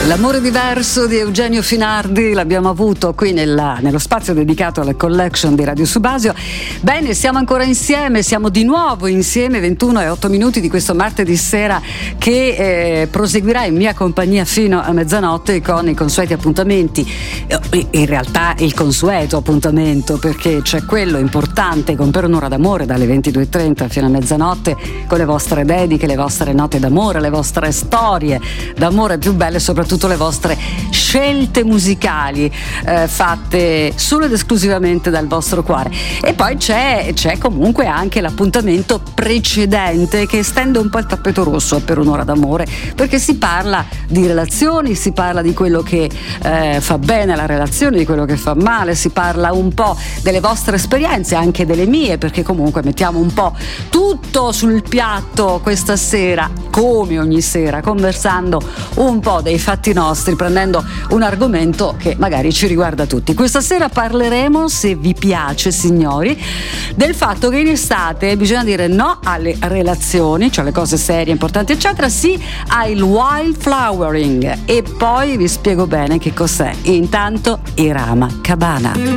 L'amore diverso di Eugenio Finardi l'abbiamo avuto qui nello spazio dedicato alle collection di Radio Subasio. Bene, siamo ancora insieme, siamo di nuovo insieme, 21:08 di questo martedì sera che proseguirà in mia compagnia fino a mezzanotte con i consueti appuntamenti. In realtà il consueto appuntamento, perché c'è quello importante con Per un'ora d'amore dalle 22:30 fino a mezzanotte, con le vostre dediche, le vostre note d'amore, le vostre storie d'amore più belle, soprattutto le vostre scelte musicali fatte solo ed esclusivamente dal vostro cuore. E poi c'è comunque anche l'appuntamento precedente che estende un po' il tappeto rosso per un'ora d'amore, perché si parla di relazioni, si parla di quello che fa bene alla relazione, di quello che fa male, si parla un po' delle vostre esperienze, anche delle mie, perché comunque mettiamo un po' tutto sul piatto questa sera, come ogni sera, conversando un po' dei fatti nostri, prendendo un argomento che magari ci riguarda tutti. Questa sera parleremo, se vi piace signori, del fatto che in estate bisogna dire no alle relazioni, cioè le cose serie, importanti eccetera, sì al wildflowering, e poi vi spiego bene che cos'è. Intanto Irama Cabana.